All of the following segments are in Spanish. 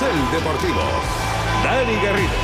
Carrusel Deportivo. Dani Garrido.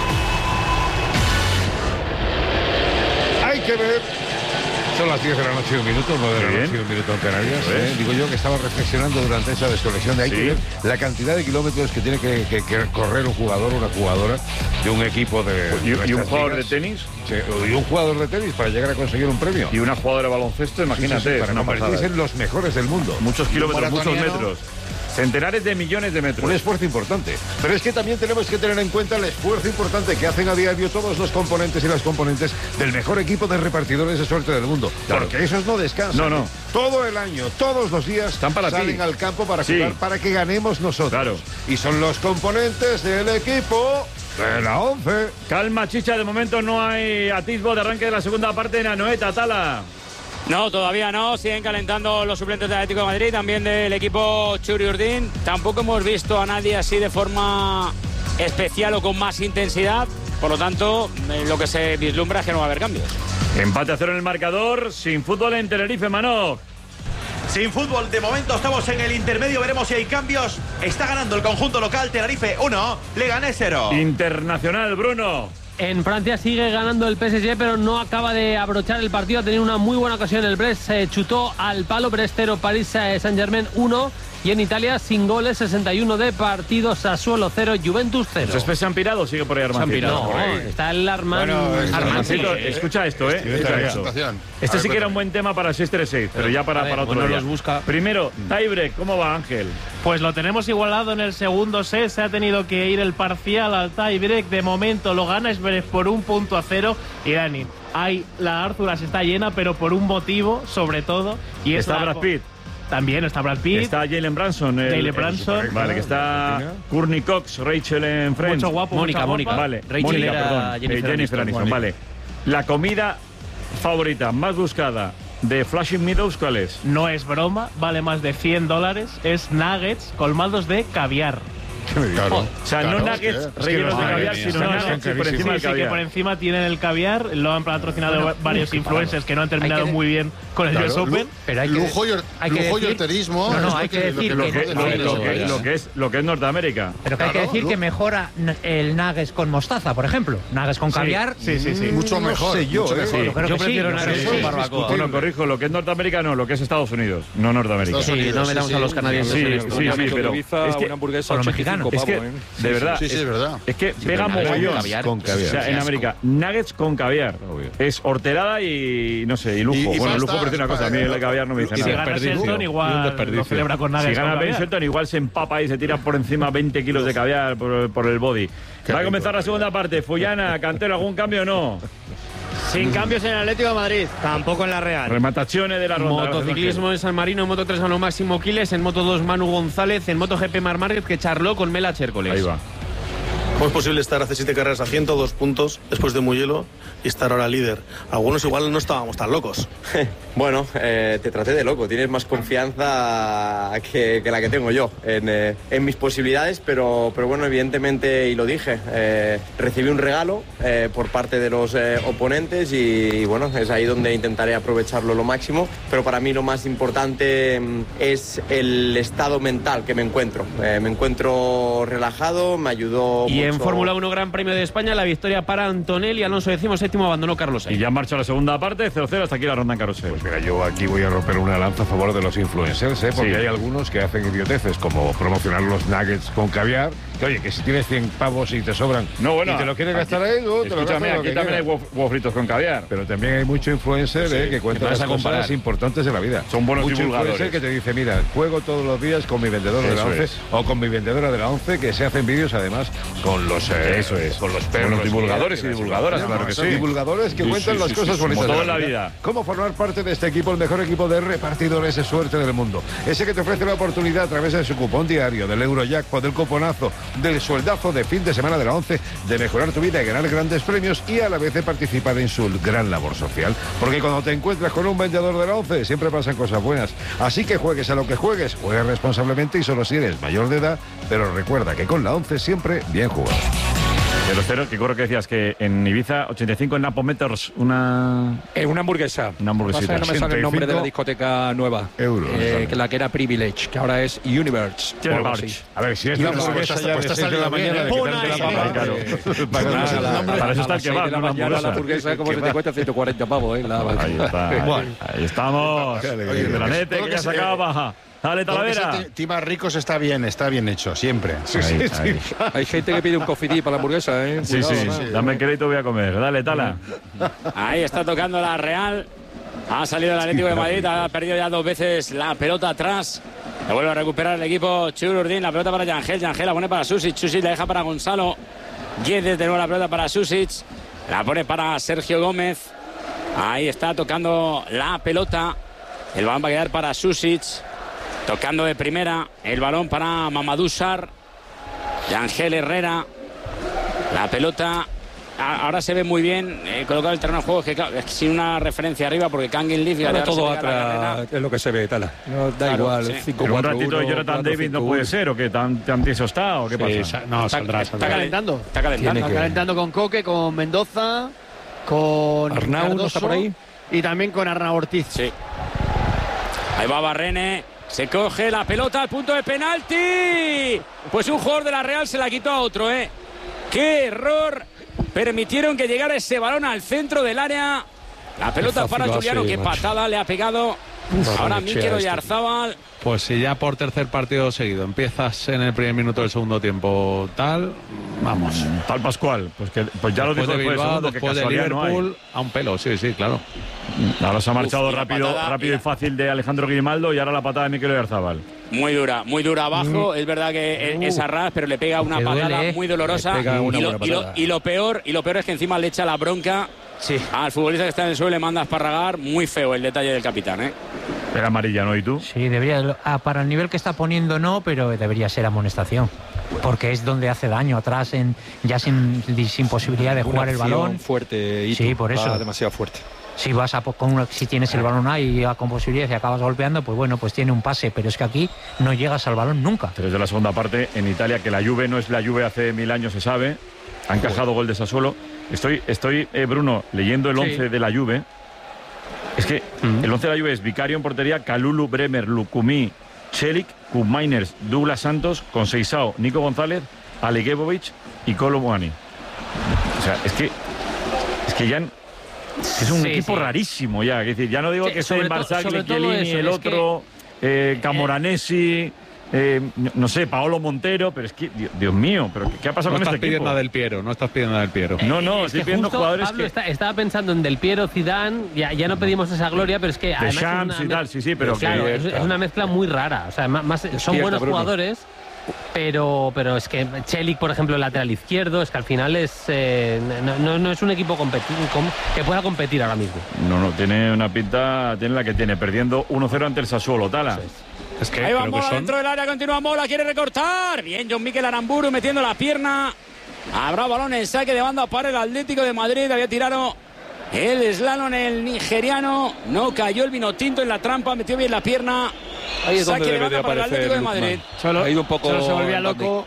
Hay que ver. Son las 10 de la noche y 1 minuto, 9 de la noche y 1 minuto en Canarias. Digo yo que estaba reflexionando durante esa desconexión de hay que ver la cantidad de kilómetros que tiene que correr un jugador o una jugadora de un equipo de... ¿Y un jugador de tenis? Sí, y un jugador de tenis para llegar a conseguir un premio. Y una jugadora de baloncesto, imagínate. Para convertirse en los mejores del mundo. Muchos kilómetros, muchos metros. Centenares de millones de metros. Un esfuerzo importante. Pero es que también tenemos que tener en cuenta el esfuerzo importante que hacen a diario todos los componentes y las componentes del mejor equipo de repartidores de suerte del mundo. Claro. Porque esos no descansan. No. Todo el año, todos los días están para salen al campo para jugar, para que ganemos nosotros. Claro. Y son los componentes del equipo de la 11. Calma, Chicha, de momento no hay atisbo de arranque de la segunda parte en Anoeta, Tala. No, todavía no, siguen calentando los suplentes del Atlético de Madrid, también del equipo Churi Urdin. Tampoco hemos visto a nadie así de forma especial o con más intensidad, por lo tanto, lo que se vislumbra es que no va a haber cambios. Empate a 0 en el marcador, sin fútbol en Tenerife, Manoj. Sin fútbol, de momento estamos en el intermedio, veremos si hay cambios. Está ganando el conjunto local, Tenerife 1, Leganés 0. Internacional, Bruno. En Francia sigue ganando el PSG, pero no acaba de abrochar el partido. Ha tenido una muy buena ocasión el Brest, se chutó al palo. Brest 0, París Saint-Germain 1. Y en Italia, sin goles, 61 de partido, Sassuolo 0, Juventus 0. ¿Los Spes se han pirado o sigue por ahí Armancito? No, está el Armancito, escucha esto, Este sí que era un buen tema para 636, pero ya para otro día. Los busca. Primero, tiebreak, ¿cómo va, Ángel? Pues lo tenemos igualado en el segundo set, se ha tenido que ir el parcial al tiebreak. De momento lo gana Esbres por 1-0. Y Dani, la Árzuras está llena, pero por un motivo, sobre todo. Y está Brad Pitt. También está Brad Pitt. Está Jalen Branson. Vale, que está Courtney Cox, Rachel en Friends. Mucho guapo, Mónica. Vale, Rachel era Jennifer Aniston. Vale. La comida favorita, más buscada de Flushing Meadows, ¿cuál es? No es broma, vale más de $100. Es nuggets colmados de caviar. Claro. O sea, no nuggets rellenos de caviar, sino nuggets por encima del caviar. Que por encima tienen el caviar. Lo han patrocinado varios influencers que no han terminado muy bien con el US Open. Pero lujo y alterismo. No, hay que decir lo que es Norteamérica. Pero que hay que decir que mejora el nuggets con mostaza, por ejemplo. Nuggets con caviar. Sí. Mucho mejor. Yo prefiero nuggets con barbacoa. Bueno, corrijo, lo que es Norteamérica no, lo que es Estados Unidos, no Norteamérica. Sí, no metamos a los canadienses. Sí, pero es que una hamburguesa mexicana. Es que, de verdad, sí, es verdad. Es que pega mogollón con caviar. O sea, en América, nuggets con caviar. Es horterada y, no sé, y lujo. Bueno, el lujo parece una cosa, a mí el caviar no me dice nada. Si gana Shelton, igual lo celebra con nuggets. Si gana Ben Shelton, igual se empapa y se tira por encima 20 kilos de caviar por el body. Va a comenzar la segunda parte. Fullana, Cantero, ¿algún cambio o no? Sin cambios en el Atlético de Madrid, tampoco en la Real. Remataciones de la ronda. Motociclismo en San Marino, en Moto 3 a lo Máximo Quiles, en Moto 2 Manu González, en Moto GP Mar Márquez que charló con Mela Chércoles. Ahí va. ¿Cómo es posible estar hace 7 carreras a 102 puntos después de Mugello y estar ahora líder? Algunos igual no estábamos tan locos. Bueno, te traté de loco. Tienes más confianza que la que tengo yo en mis posibilidades, pero bueno, evidentemente, y lo dije, recibí un regalo por parte de los oponentes y bueno, es ahí donde intentaré aprovecharlo lo máximo, pero para mí lo más importante es el estado mental que me encuentro. Me encuentro relajado, me ayudó mucho. En Fórmula 1 Gran Premio de España, la victoria para Antonelli, Alonso 17º, abandonó Carlos Sainz. Y ya marcha la segunda parte, 0-0, hasta aquí la ronda en carrusel. Pues mira, yo aquí voy a romper una lanza a favor de los influencers, porque hay algunos que hacen idioteces, como promocionar los nuggets con caviar, que oye, que si tienes 100 pavos y te sobran y te lo quieres gastar ahí, no, te lo gastas. Escúchame, aquí también hay huevos fritos con caviar. Pero también hay mucho influencer que cuenta las cosas importantes de la vida. Son buenos mucho divulgadores. Influencer que te dice, mira, juego todos los días con mi vendedor de la 11 o con mi vendedora de la 11, que se hacen vídeos además con los con los perros. Los divulgadores y divulgadoras, claro que sí. Divulgadores que cuentan las cosas bonitas como toda la vida. ¿Cómo formar parte de este equipo, el mejor equipo de repartidores de suerte del mundo? Ese que te ofrece la oportunidad a través de su cupón diario, del Eurojackpot, del cuponazo, del sueldazo de fin de semana de la 11, de mejorar tu vida y ganar grandes premios y a la vez de participar en su gran labor social. Porque cuando te encuentras con un vendedor de la 11 siempre pasan cosas buenas. Así que juegues a lo que juegues, juegues responsablemente y solo si eres mayor de edad, pero recuerda que con la 11 siempre bien jugado. 0-0, que corro que decías que en Ibiza 85 en Napometers una hamburguesa. Una hamburguesita. No me sale el nombre de la discoteca nueva. Euros. Que la que era Privilege, que ahora es Universe. A ver, si es la hamburguesa ya de 6 de la mañana, de quitarte la papa. Para eso está el kebab, la mañana la hamburguesa como se te cuesta 140 pavos, Ahí está. Ahí estamos. De la nete, que ya se acaba. Dale, Talavera. Timas ricos está bien hecho, siempre. Hay gente que pide un cofidí para la hamburguesa, ¿eh? Sí, dame el crédito, voy a comer. Dale, Tala. Ahí está tocando la Real. Ha salido el Atlético de Madrid, ha perdido ya 2 veces la pelota atrás. La vuelve a recuperar el equipo Chururdín. La pelota para Yangel. Yangel la pone para Susic. Susic la deja para Gonzalo. Guedes de nuevo la pelota para Susic. La pone para Sergio Gómez. Ahí está tocando la pelota. El balón va a quedar para Susic. Tocando de primera, el balón para Mamadou Sarr, Yangel Herrera, la pelota, ahora se ve muy bien colocado el terreno de juego, es sin una referencia arriba porque Kangin Leaf... Ahora todo atrás es lo que se ve, Tala. No, da igual, 5-4-1. Un ratito de Jonathan David no puede ser, ¿o qué? ¿Tan tieso está o qué pasa? No, saldrá. Está calentando. Está calentando con Coque, con Mendoza, con Arnau, ¿no está por ahí? Y también con Arnau Ortiz. Sí. Ahí va Barrene. Se coge la pelota al punto de penalti. Pues un jugador de la Real se la quitó a otro, ¿eh? ¡Qué error! Permitieron que llegara ese balón al centro del área. La pelota para Juliano, qué patada le ha pegado. Ahora Mikel Oyarzábal. Pues si ya por tercer partido seguido empiezas en el primer minuto del segundo tiempo tal, vamos. Tal Pascual, pues ya lo dijo después del segundo, después de Liverpool, a un pelo, sí, claro. Ahora se ha marchado rápido y fácil de Alejandro Grimaldo y ahora la patada de Mikel Oyarzábal. Muy dura abajo, es verdad que es a ras, pero le pega una patada muy dolorosa. Y lo peor es que encima le echa la bronca al futbolista que está en el suelo, le manda a esparragar. Muy feo el detalle del capitán, ¿eh? Era amarilla, ¿no? ¿Y tú? Sí, debería, para el nivel que está poniendo no, pero debería ser amonestación. Porque es donde hace daño atrás, ya sin posibilidad de jugar el balón. Fuerte, sí, por eso. Demasiado fuerte. Si vas si tienes el balón ahí con posibilidades y acabas golpeando, pues bueno, pues tiene un pase, pero es que aquí no llegas al balón nunca. 3 de la segunda parte en Italia, que la Juve no es la Juve hace 1000 años, se sabe. Ha encajado gol de Sassuolo. Estoy Bruno, leyendo el 11 de la Juve. Es que el 11 de la Juve es Vicario en portería, Kalulu, Bremer, Lukumi, Celik, Koopmeiners, Douglas Santos, Conceição, Nico González, Aligebovic y Kolo Muani. O sea, es que ya es un equipo rarísimo ya. Es decir, ya no digo que sea Barzagli, Chiellini, el otro, Camoranesi, no sé, Paolo Montero, pero es que, Dios mío, pero ¿qué ha pasado con este equipo? No estás pidiendo nada del Piero. No, estoy pidiendo jugadores Pablo estaba pensando en Del Piero, Zidane, ya no pedimos esa gloria, pero es que además Champs y tal, sí, pero claro, es una mezcla muy rara. O sea, son buenos jugadores, pero es que Celik, por ejemplo, el lateral izquierdo, es que al final no es un equipo que pueda competir ahora mismo. No, tiene una pinta, tiene la que tiene, perdiendo 1-0 ante el Sassuolo, Tala. Es que ahí va Mola dentro del área, continúa Mola, quiere recortar. Bien, John Mikel Aramburu metiendo la pierna. Habrá balón en saque de banda para el Atlético de Madrid. Había tirado el slalom el nigeriano. No cayó el vino tinto en la trampa, metió bien la pierna. Ahí es donde saque debe de para el Atlético de Madrid. Ha ido un poco. Solo se volvía loco.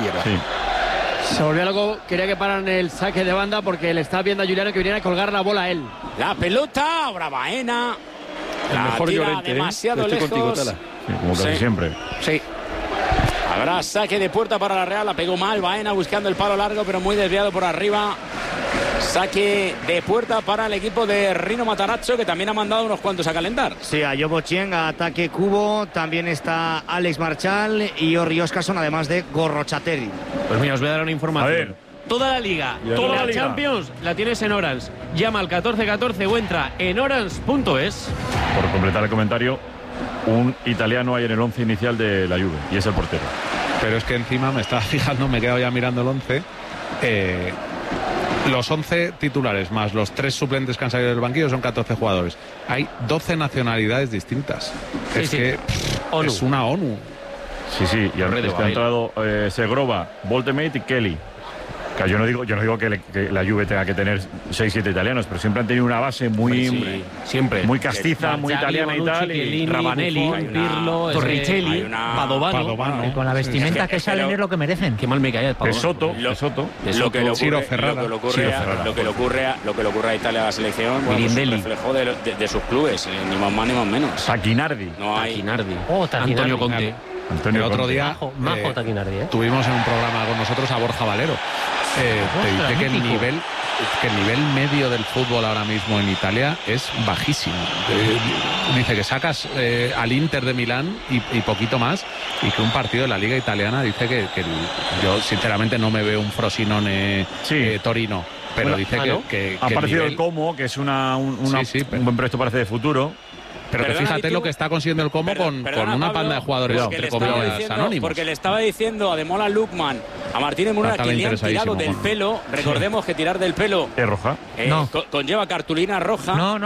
Sí. Se volvía loco, quería que paran el saque de banda porque le estaba viendo a Juliano que viniera a colgar la bola a él. La pelota, ahora Baena. El mejor Llorente, demasiado estoy lejos. Contigo, Tala. Sí, como casi siempre. Sí. Habrá saque de puerta para la Real. La pegó mal Baena buscando el palo largo, pero muy desviado por arriba. Saque de puerta para el equipo de Rino Matarazzo, que también ha mandado unos cuantos a calentar. Sí, a Yobo Chien, a ataque Cubo. También está Alex Marchal y Orri Oscarson, además de Gorrochateri. Pues mira, os voy a dar una información. A ver. Toda la liga, toda la Champions la tienes en Orange. Llama al 1414 o entra en orange.es. Por completar el comentario, un italiano hay en el 11 inicial de la Juve y es el portero. Pero es que encima me estaba fijando, me he quedado ya mirando el 11. Los 11 titulares más los 3 suplentes que han salido del banquillo son 14 jugadores. Hay 12 nacionalidades distintas. Que es una ONU. Sí, y al revés que ha entrado Segrova, Voltemate y Kelly. Claro, yo no digo que la Juve tenga que tener 6-7 italianos, pero siempre han tenido una base muy muy castiza, muy italiana y tal. Y Ravanelli, Pirlo, Torricelli, Padovano. Con la vestimenta que salen es lo que merecen. Qué mal me cae el Padovano. Lo que le ocurre a Italia a la selección, bueno, es un reflejo de sus clubes, ni más ni más menos. Taquinardi. No hay. Antonio Conte. El otro día Majo Taquinardi, tuvimos en un programa con nosotros a Borja Valero. Te dice que el nivel medio del fútbol ahora mismo en Italia es bajísimo. Dice que sacas al Inter de Milán y poquito más, y que un partido de la Liga Italiana dice que yo sinceramente no me veo un Frosinone Torino, pero bueno, dice que ha aparecido nivel... el Como, que es un buen proyecto, parece, de futuro. Pero que fíjate lo que está consiguiendo el Como con una panda de jugadores entre comillas anónimos. Porque le estaba diciendo a Demola Lukman, a Martínez Muruna, que le han tirado del pelo. Recordemos que tirar del pelo es roja. Conlleva cartulina roja. No.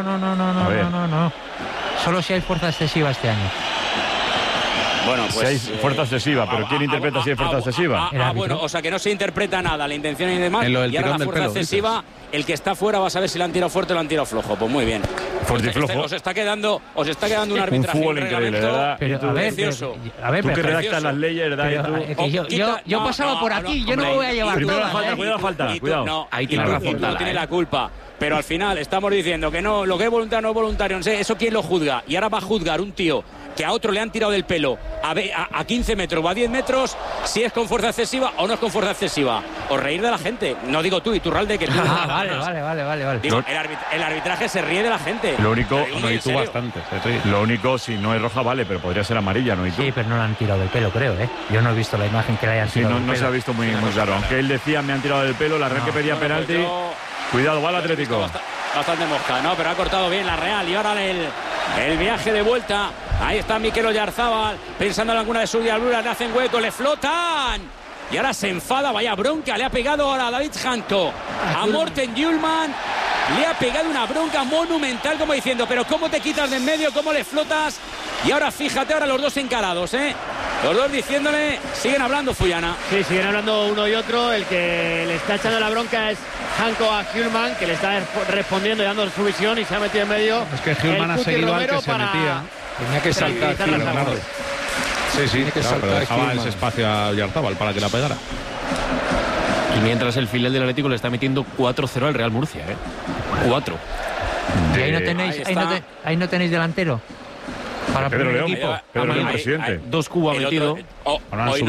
Solo si hay fuerza excesiva este año. Bueno, pues. Si hay fuerza excesiva, pero ¿quién interpreta si hay fuerza excesiva? Bueno, o sea que no se interpreta nada, la intención y demás. En lo del y ahora la tirón del fuerza pelo, excesiva, el que está fuera va a saber si le han tirado fuerte o le han tirado flojo. Pues muy bien. Fuerte y flojo. Os está quedando un arbitraje. Un fútbol increíble, ¿verdad? Pero, a ver, tú que redactas las leyes, ¿verdad? Yo pasaba por aquí, yo no me voy a llevar primero todas. cuidado la falta, cuidado. Ahí tiene razón. No tiene la culpa. Pero al final estamos diciendo que no, lo que es voluntario no es voluntario. No sé, eso quién lo juzga. Y ahora va a juzgar un tío que a otro le han tirado del pelo a 15 metros o a 10 metros, si es con fuerza excesiva o no es con fuerza excesiva. O reír de la gente. No digo tú, Iturralde, que tú. Vale. Digo, el arbitraje se ríe de la gente. Lo único, bastante. Lo único, si no es roja, vale, pero podría ser amarilla, ¿no? Sí, pero no le han tirado del pelo, creo, ¿eh? Yo no he visto la imagen que le hayan tirado del pelo. No se ha visto muy claro. Aunque él decía, me han tirado del pelo, la Real que pedía penalti. Cuidado, va el Atlético. Bastante mosca, ¿no? Pero ha cortado bien la Real. Y ahora el viaje de vuelta. Ahí está Mikel Oyarzábal, pensando en alguna de sus diabluras, le hacen hueco, le flotan. Y ahora se enfada, vaya bronca, le ha pegado ahora a David Hanko, a Morten Hjulmand. Le ha pegado una bronca monumental, como diciendo, pero ¿cómo te quitas de en medio? ¿Cómo le flotas? Y ahora fíjate, ahora los dos encarados, ¿eh? Los dos diciéndole, siguen hablando, Fuyana. Sí, siguen hablando uno y otro. El que le está echando la bronca es Hanko a Hjulmand, que le está respondiendo y dando su visión y se ha metido en medio. Es que Hjulmand ha seguido al que se metía. Tenía que saltar, claro. Sí, pero dejaba ese espacio a Oyarzábal para que la pegara. Y mientras el filial del Atlético le está metiendo 4-0 al Real Murcia, 4. Y ahí no tenéis delantero. Para Pedro primer León, equipo. Pedro León, presidente. 2 Cuba metido. Hoy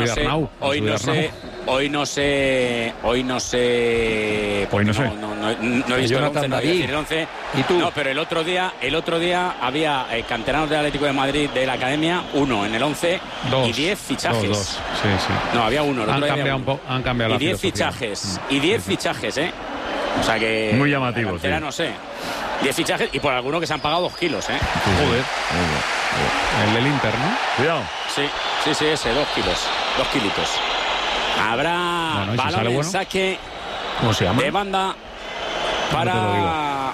no sé. No he visto el 11. ¿Y tú? No, pero el otro día había canteranos del Atlético de Madrid de la academia, uno en el 11 y 10 fichajes. Sí. No, había uno. Han cambiado y 10 fichajes. Y 10 fichajes, ¿eh? O sea que. Muy llamativo, sí. No sé. 10 fichajes y por alguno que se han pagado 2 kilos, ¿eh? Joder. El del Inter, ¿no? Cuidado. Sí, ese, 2 kilos. 2 kilitos. Habrá balón en saque. ¿Cómo se llama? De banda para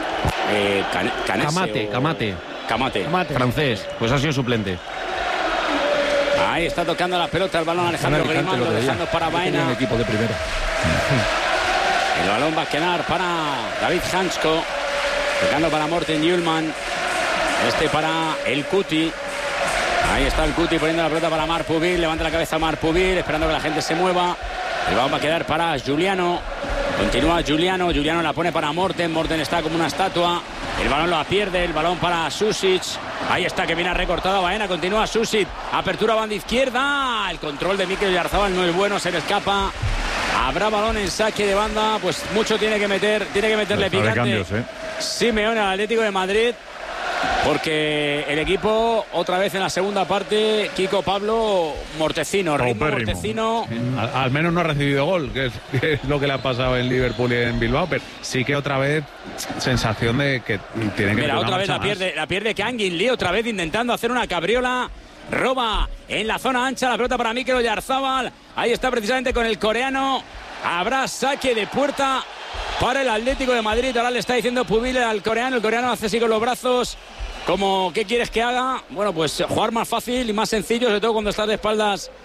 Camate. Francés. Pues ha sido suplente. Ahí está tocando la pelota el balón Alejandro Grimaldo, dejando para Baena. Un equipo de primera. El balón va a quedar para David Hansko, tocando para Morten Hjulmand. Para el Cuti. Ahí está el Cuti poniendo la pelota para Marc Pubil. Levanta la cabeza Marc Pubil, esperando que la gente se mueva. El balón va a quedar para Giuliano. Continúa Giuliano. Giuliano la pone para Morten. Morten está como una estatua. El balón lo pierde. El balón para Susic. Ahí está, que viene recortada Baena. Continúa Susic. Apertura banda izquierda. El control de Mikel Oyarzábal no es bueno. Se le escapa. Habrá balón en saque de banda. Pues mucho tiene que meterle picante. Cambios, Simeone al Atlético de Madrid. Porque el equipo, otra vez en la segunda parte, Kiko Pablo Mortecino, ritmo Mortecino. Al menos no ha recibido gol, que es lo que le ha pasado en Liverpool y en Bilbao, pero sí que otra vez sensación de que tiene que... Mira, otra vez la pierde Kangin Lee, otra vez intentando hacer una cabriola. Roba en la zona ancha la pelota para Mikel Oyarzábal. Ahí está precisamente con el coreano. Habrá saque de puerta para el Atlético de Madrid. Ahora le está diciendo Pubil al coreano. El coreano hace así con los brazos, como ¿qué quieres que haga? Bueno, pues jugar más fácil y más sencillo, sobre todo cuando estás de espaldas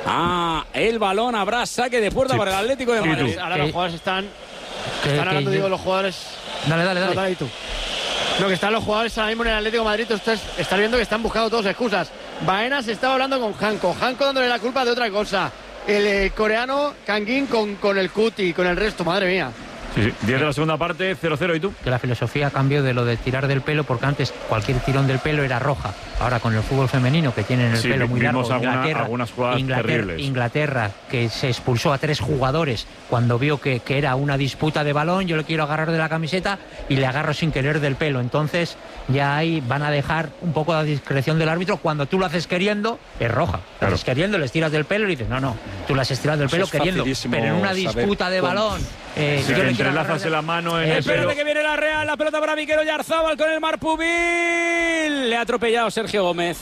el balón. Habrá saque de puerta para el Atlético de Madrid. Ahora los jugadores están hablando, digo, los jugadores. Dale. No, dale tú. No, que están los jugadores ahora mismo en el Atlético de Madrid. Ustedes están viendo que están buscando todos excusas. Baena se estaba hablando con Hanko dándole la culpa de otra cosa. El coreano Kangin con el Cuti, con el resto, madre mía. Sí. 10 de la segunda parte, 0-0. ¿Y tú? Que la filosofía cambió de lo de tirar del pelo, porque antes cualquier tirón del pelo era roja. Ahora con el fútbol femenino, que tienen el pelo muy largo, algunas jugadas terribles. Inglaterra, que se expulsó a 3 jugadores cuando vio que era una disputa de balón, yo le quiero agarrar de la camiseta y le agarro sin querer del pelo. Entonces ya ahí van a dejar un poco la discreción del árbitro. Cuando tú lo haces queriendo, es roja. Lo haces queriendo, les tiras del pelo y dices, no, tú las has tirado del pelo queriendo. Pero en una disputa de balón... yo le entrelazas la mano en el pelo. Espérate que viene la Real, la pelota para Mikel Oyarzábal con el Marpubil. Le ha atropellado Sergio Gómez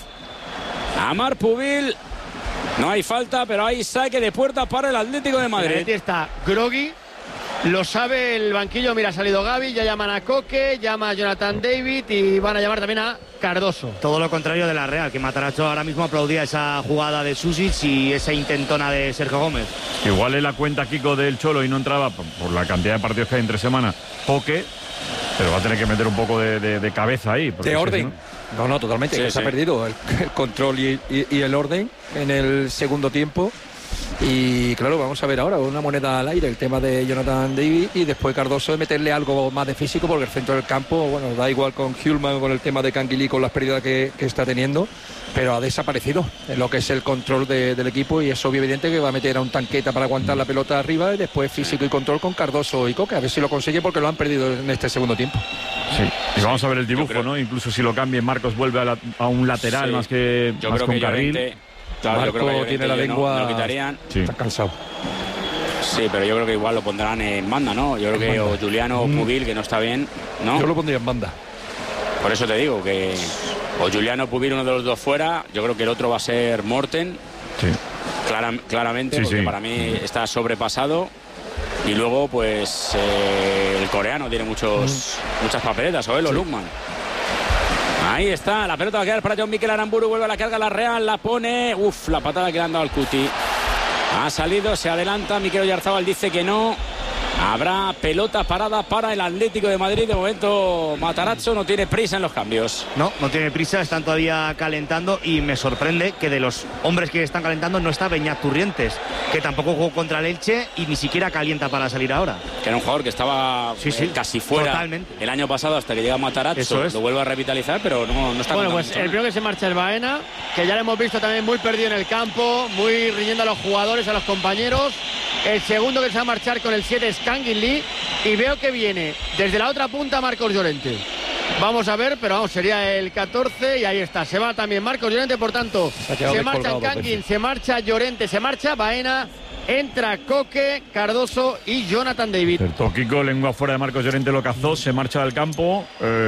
a Marpubil. No hay falta, pero hay saque de puerta para el Atlético de Madrid. Aquí está Grogui, lo sabe el banquillo. Mira, ha salido Gavi, ya llaman a Coque, llama a Jonathan David y van a llamar también a Cardoso. Todo lo contrario de la Real, que Matarazzo ahora mismo aplaudía esa jugada de Susic y esa intentona de Sergio Gómez. Igual es la cuenta, Kiko, del Cholo y no entraba por la cantidad de partidos que hay entre semana. Coque, pero va a tener que meter un poco de cabeza ahí. De orden. No, totalmente. Se ha perdido el control y el orden en el segundo tiempo. Y claro, vamos a ver ahora una moneda al aire, el tema de Jonathan David, y después Cardoso de meterle algo más de físico, porque el centro del campo, bueno, da igual con Hjulman, con el tema de Canguilí, con las pérdidas que está teniendo, pero ha desaparecido en lo que es el control del equipo, y es obvio evidente que va a meter a un Tanqueta para aguantar la pelota arriba y después físico y control con Cardoso y Coque, a ver si lo consigue, porque lo han perdido en este segundo tiempo. Sí, y vamos a ver el dibujo, ¿no? Incluso si lo cambien, Marcos vuelve a un lateral más que yo más creo con que carril. Claro, Marco yo creo que tiene la lengua, no quitarían. Está cansado. Sí, pero yo creo que igual lo pondrán en banda, ¿no? Yo creo que o Juliano o Pubil, que no está bien, ¿no? Yo lo pondría en banda. Por eso te digo que o Juliano o Pubil, uno de los dos fuera. Yo creo que el otro va a ser Morten. Sí. Claramente, porque para mí está sobrepasado. Y luego, pues, el coreano tiene muchas papeletas, o él o Lukman. Ahí está, la pelota va a quedar para John Mikel Aramburu, vuelve a la carga, la Real, la pone, la patada que le han dado al Cuti. Ha salido, se adelanta, Mikel Oyarzábal dice que no. Habrá pelota parada para el Atlético de Madrid. De momento Matarazzo no tiene prisa en los cambios. No tiene prisa, están todavía calentando y me sorprende que de los hombres que están calentando no está Beñat Turrientes, que tampoco jugó contra el Elche y ni siquiera calienta para salir ahora. Que era un jugador que estaba casi fuera totalmente el año pasado hasta que llega Matarazzo. Lo vuelve a revitalizar, pero no está. Bueno, pues el primero que se marcha es Baena, que ya lo hemos visto también muy perdido en el campo, muy riñendo a los jugadores, a los compañeros. El segundo que se va a marchar con el 7 es Kangin Lee, y veo que viene desde la otra punta Marcos Llorente. Vamos a ver, pero vamos, sería el 14 y ahí está. Se va también Marcos Llorente, por tanto, se marcha Kangin, se marcha Llorente, se marcha Baena, entra Coque, Cardoso y Jonathan David. Kiko, lengua fuera de Marcos Llorente, lo cazó, se marcha del campo.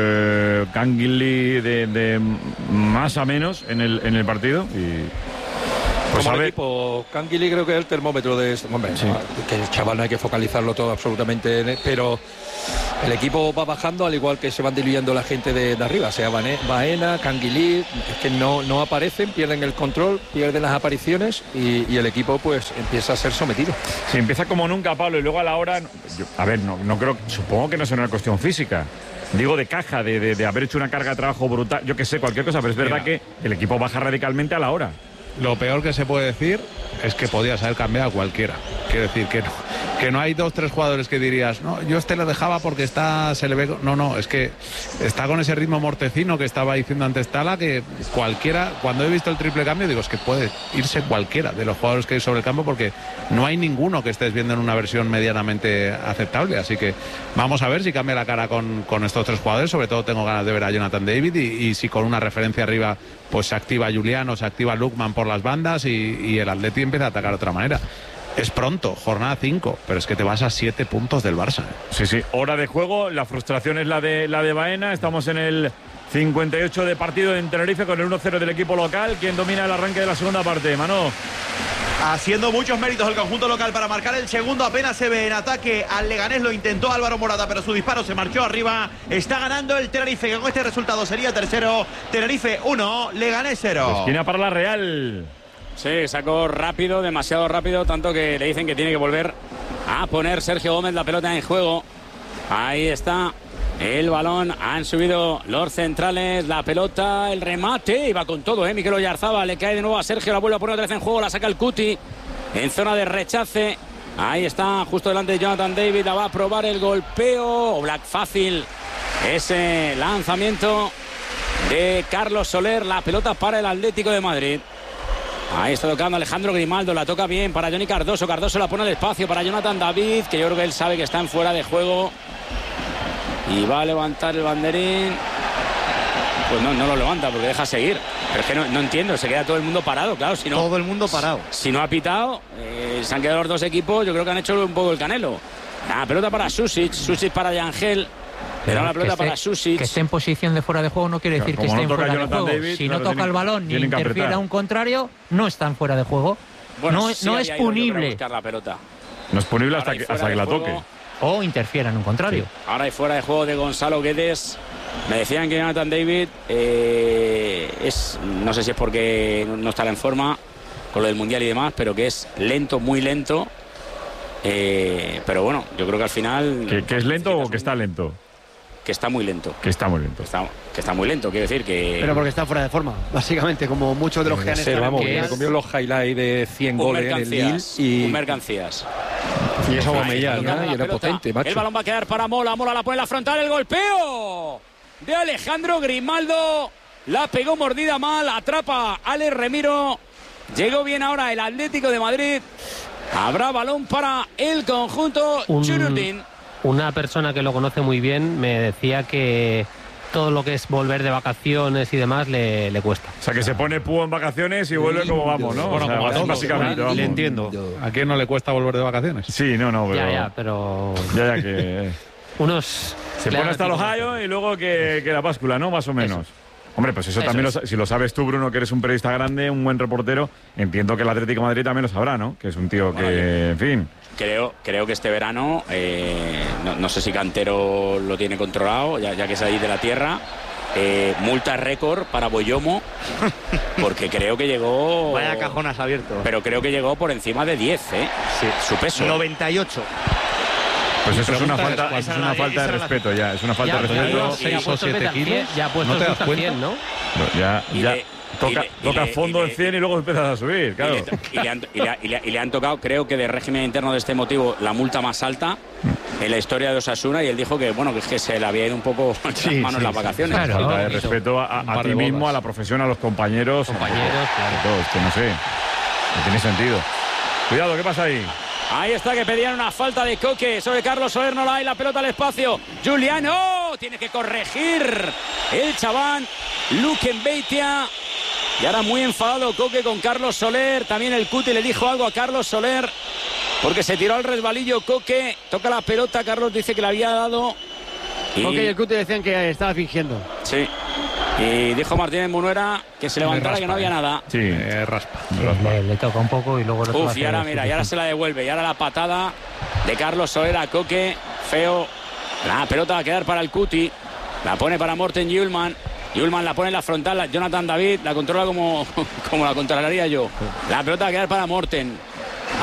Kangin Lee de más a menos en el partido y... Pues como el equipo, Canguilí creo que es el termómetro de esto. Hombre, que el chaval no hay que focalizarlo todo absolutamente, pero el equipo va bajando al igual que se van diluyendo la gente de arriba, sea Baena, Canguilí, es que no aparecen, pierden el control, pierden las apariciones y el equipo pues empieza a ser sometido. Sí, empieza como nunca, Pablo, y luego a la hora, no creo, supongo que no es una cuestión física. Digo de caja, de haber hecho una carga de trabajo brutal, yo que sé, cualquier cosa, pero es verdad que el equipo baja radicalmente a la hora. Lo peor que se puede decir es que podías haber cambiado a cualquiera. Quiero decir que no hay 2-3 jugadores que dirías, no, yo lo dejaba porque se le ve... No, es que está con ese ritmo mortecino que estaba diciendo antes Tala, que cualquiera, cuando he visto el triple cambio, digo, es que puede irse cualquiera de los jugadores que hay sobre el campo, porque no hay ninguno que estés viendo en una versión medianamente aceptable. Así que vamos a ver si cambia la cara con estos 3 jugadores. Sobre todo tengo ganas de ver a Jonathan David y si con una referencia arriba pues se activa Juliano, se activa Lukman por las bandas y el Atleti empieza a atacar de otra manera. Es pronto, jornada 5, pero es que te vas a 7 puntos del Barça. Sí, hora de juego, la frustración es la de Baena. Estamos en el 58 de partido en Tenerife con el 1-0 del equipo local. ¿Quién domina el arranque de la segunda parte, Mano? Haciendo muchos méritos el conjunto local para marcar el segundo. Apenas se ve en ataque al Leganés, lo intentó Álvaro Morata, pero su disparo se marchó arriba. Está ganando el Tenerife, que con este resultado sería tercero. Tenerife 1, Leganés 0. Esquina para la Real. Sí, sacó rápido, demasiado rápido, tanto que le dicen que tiene que volver a poner Sergio Gómez la pelota en juego. Ahí está el balón, han subido los centrales, la pelota, el remate, y va con todo, Mikel Oyarzabal, le cae de nuevo a Sergio, la vuelve a poner otra vez en juego, la saca el Cuti en zona de rechace. Ahí está, justo delante de Jonathan David, la va a probar el golpeo, Black fácil, ese lanzamiento de Carlos Soler, la pelota para el Atlético de Madrid. Ahí está tocando Alejandro Grimaldo, la toca bien para Johnny Cardoso, Cardoso la pone al espacio para Jonathan David, que yo creo que él sabe que está en fuera de juego y va a levantar el banderín. Pues no lo levanta porque deja seguir. Pero es que no entiendo, se queda todo el mundo parado, claro. Si no, todo el mundo parado. Si no ha pitado, se han quedado los dos equipos, yo creo que han hecho un poco el canelo. La pelota para Susic para Yangel. Pero la pelota para Susic. Que esté en posición de fuera de juego no quiere decir que esté en fuera de juego. David, si no toca el balón ni interfiere a un contrario, no está en fuera de juego. Bueno, no es punible. La pelota. No es punible hasta que la toque. O interfiera en un contrario. Sí. Ahora hay fuera de juego de Gonzalo Guedes. Me decían que Jonathan David no sé si es porque no estará en forma con lo del Mundial y demás, pero que es lento, muy lento. Pero bueno, yo creo que al final... ¿Que es lento o que está lento? Que está muy lento. Que está muy lento. Que está muy lento, quiero decir que... Pero porque está fuera de forma, básicamente, como muchos de los que han estado. Vamos, me comió los highlights de 100 goles en el Lille y... mercancías. Y eso Aubameyang, y era potente, macho. El balón va a quedar para Mola, Mola la pone en la frontal, el golpeo de Alejandro Grimaldo. La pegó mordida mal, atrapa Alex Remiro. Llegó bien ahora el Atlético de Madrid. Habrá balón para el conjunto Chururdín. Una persona que lo conoce muy bien me decía que todo lo que es volver de vacaciones y demás le cuesta. O sea, que se pone púo en vacaciones y vuelve como vamos, ¿no? Bueno, o sea, como básicamente. Vamos. Le entiendo. ¿A quién no le cuesta volver de vacaciones? Sí, no, pero... Ya que... Unos... Se pone hasta los Ohio y luego que la báscula, ¿no? Más o menos. Eso. Hombre, pues eso también, si lo sabes tú, Bruno, que eres un periodista grande, un buen reportero, entiendo que el Atlético de Madrid también lo sabrá, ¿no? Que es un tío que, en fin... Creo que este verano, no sé si Cantero lo tiene controlado, ya que es ahí de la tierra, multa récord para Boyomo, porque creo que llegó... Vaya cajonas abierto. Pero creo que llegó por encima de 10, Sí. Su peso. 98. Pues eso es una falta de respeto ya, es una falta de respeto. 6 o 7 kilos. Ya ha puesto ¿No te das cuenta? 100, ¿no? Ya. Toca fondo en 100 y luego empiezas a subir, claro. Y le han tocado, creo que de régimen interno de este motivo, la multa más alta en la historia de Osasuna, y él dijo que bueno, que es que se le había ido un poco las manos las vacaciones. Claro, falta de respeto a ti mismo, a la profesión, a los compañeros. Claro. Todo, es que no sé, no tiene sentido. Cuidado, ¿qué pasa ahí? Ahí está, que pedían una falta de Coque sobre Carlos Soler, no la hay, la pelota al espacio. Juliano tiene que corregir el chaván Luque Beitia. Y ahora muy enfadado Coque con Carlos Soler. También el Cuti le dijo algo a Carlos Soler porque se tiró al resbalillo Coque. Toca la pelota, Carlos dice que le había dado. Coque y el Cuti decían que estaba fingiendo. Sí. Y dijo Martínez Munuera que se levantara, que no había nada. Sí, raspa. Le toca un poco y luego... Uf, y ahora mira, y ahora se la devuelve. Y ahora la patada de Carlos Soler a Coque. Feo. La pelota va a quedar para el Cuti. La pone para Morten Hjulmand. Hjulmand la pone en la frontal. Jonathan David la controla como la controlaría yo. La pelota va a quedar para Morten.